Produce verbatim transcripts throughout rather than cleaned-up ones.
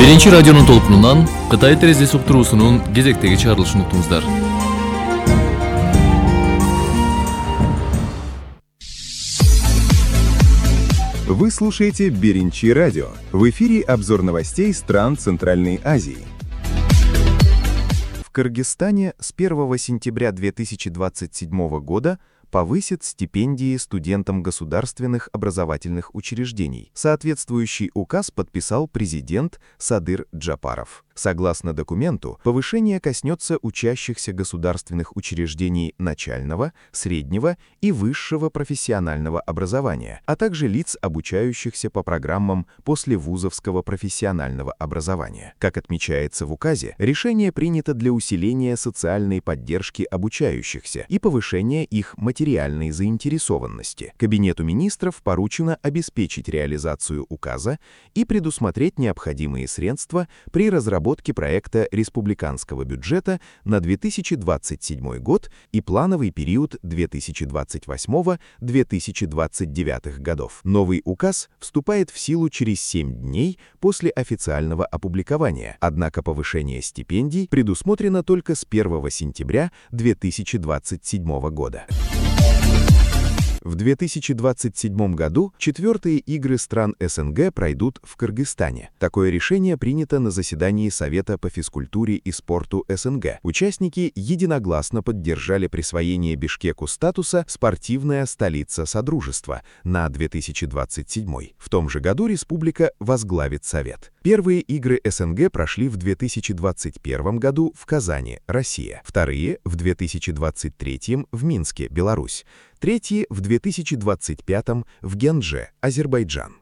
Биринчи радионун толкунунан Кытай терезеси уктуруусунун кезектеги чыгарылышын уктуңуздар. Вы слушаете Биринчи радио. В эфире обзор новостей стран Центральной Азии. В Кыргызстане с первого сентября две тысячи двадцать седьмого года повысит стипендии студентам государственных образовательных учреждений. Соответствующий указ подписал президент Садыр Джапаров. Согласно документу, повышение коснется учащихся государственных учреждений начального, среднего и высшего профессионального образования, а также лиц, обучающихся по программам послевузовского профессионального образования. Как отмечается в указе, решение принято для усиления социальной поддержки обучающихся и повышения их материальной заинтересованности. Кабинету министров поручено обеспечить реализацию указа и предусмотреть необходимые средства при разработке проекта республиканского бюджета на две тысячи двадцать седьмой год и плановый период две тысячи двадцать восьмого — две тысячи двадцать девятого годов. Новый указ вступает в силу через семь дней после официального опубликования, однако повышение стипендий предусмотрено только с первого сентября две тысячи двадцать седьмого года. В две тысячи двадцать седьмом году четвертые игры стран СНГ пройдут в Кыргызстане. Такое решение принято на заседании Совета по физкультуре и спорту СНГ. Участники единогласно поддержали присвоение Бишкеку статуса «Спортивная столица Содружества» на две тысячи двадцать седьмой. В том же году республика возглавит Совет. Первые игры СНГ прошли в две тысячи двадцать первом году в Казани, Россия. Вторые — в две тысячи двадцать третьем в Минске, Беларусь. Третьи — в две тысячи двадцать пятом в Гендже, Азербайджан.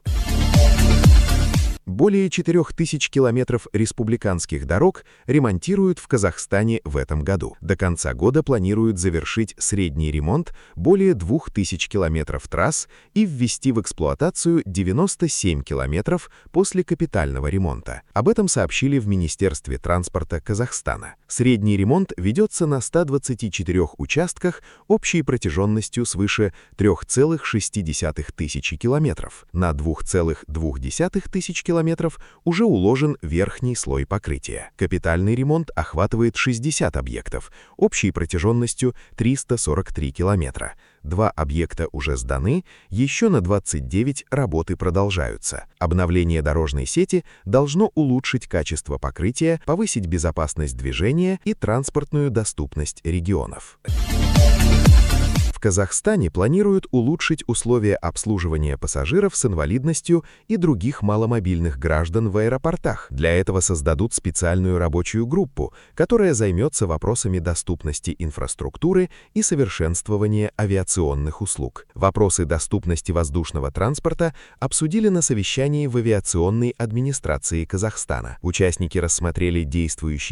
Более четырёх тысяч километров республиканских дорог ремонтируют в Казахстане в этом году. До конца года планируют завершить средний ремонт более двух тысяч километров трасс и ввести в эксплуатацию девяносто семь километров после капитального ремонта. Об этом сообщили в Министерстве транспорта Казахстана. Средний ремонт ведется на ста двадцати четырёх участках общей протяженностью свыше трёх целых шести десятых тысячи километров. На двух целых двух десятых тысяч километров километров уже уложен верхний слой покрытия. Капитальный ремонт охватывает шестьдесят объектов, общей протяженностью триста сорок три километра. Два объекта уже сданы, еще на двадцать девять работы продолжаются. Обновление дорожной сети должно улучшить качество покрытия, повысить безопасность движения и транспортную доступность регионов. В Казахстане планируют улучшить условия обслуживания пассажиров с инвалидностью и других маломобильных граждан в аэропортах. Для этого создадут специальную рабочую группу, которая займется вопросами доступности инфраструктуры и совершенствования авиационных услуг. Вопросы доступности воздушного транспорта обсудили на совещании в авиационной администрации Казахстана. Участники рассмотрели действующие